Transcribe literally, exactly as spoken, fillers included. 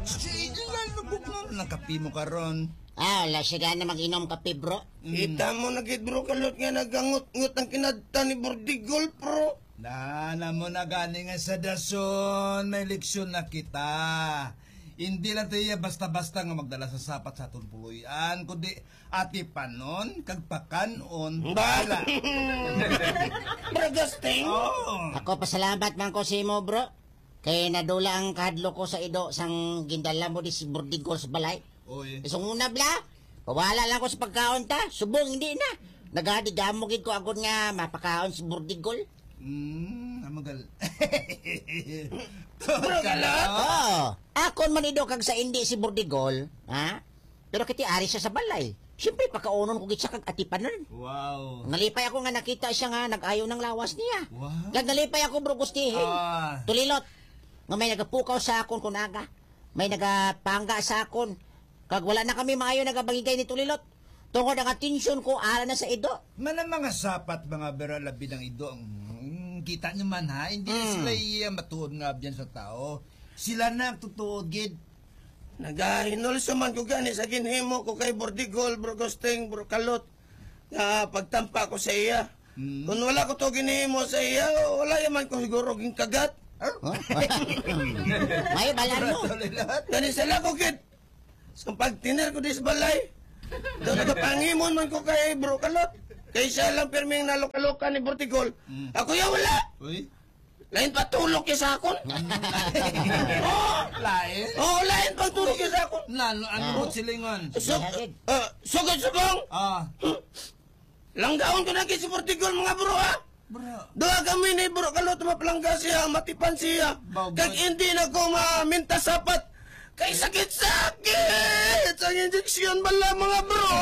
Ilan lubog na nakapi mo karon. Ah, wala siya gana mag-inom kape, bro. Kita mo nagit bro kalot nga nagangot-ngot ang kinadta ni Bordigol, pro. Nana mo na gani nga sa dason, may leksyon na kita. Hindi lang tayo basta-basta nga magdala sa sapat sa tulpuyan, kundi ati panon, kagpakanon. Ba? Bro Gusting? Oh. Ako pasalamat man ko sa imo, bro. Kaya nadula ang kadlo ko sa ido sang gindala mo di si Bordigol sa balay. Oy. Isang una bla, pawala lang ko sa pagkaon ta. Subong hindi na. Nagadigamogin ko agad nga mapakaon si Bordigol. Hmm, amagal. Bro Galot? Oo. Akon man ido kag sa hindi si Bordigol, ha? Pero kiti ari siya sa balay. Siyempre pakaunon ko git siya kag atipanon. Wow. Nalipay ako nga nakita siya nga nag-ayaw ng lawas niya. Wow. Kag nalipay ako bro gustihin. Ah. Tulilot. Nga may nagapukaw sa akon kunaga. May nagapangga sa akon. Kag wala na kami maayo nagabagigay ni Tulilot. Tungod ang atensyon ko ala na sa ido. Mana mga sapat mga bera labi ng ido ang kita nyo man ha. Hindi Hmm. sila iya matuod nga biyan sa tao. Sila na tutuod gid. Nagahinulso man ko gani sa ginhimo ko kay Bordigol, Bro Gusting, Bro Kalot. Nga pagtampa ko sa iya. Hmm. Kung wala ko to ginhimo sa iya, wala yaman ko siguro ging kagat. May balan mo. Gani sila ko kid. Sa pagtiner ko dis balay. Daw nagapangimon man ko kay Bro Kalot. Kay siya lang pirming nalokalokan ni Bordigol. Mm. Ako ya wala. Uy. Lain pa tulok ya sa akon. Oh, Lain. oh, lain pa tulok ya sa akon. Nano, ano mo silingon? So, uh, sugod subong. Ah. Langgaon ko na kay si Bordigol mga bro ha. Bro. Doa kami ni Bro Kalot mapalangga siya, matipan siya. Baw- Kag hindi na ko maminta sapat. Kay sakit-sakit! Ang injeksyon bala mga bro!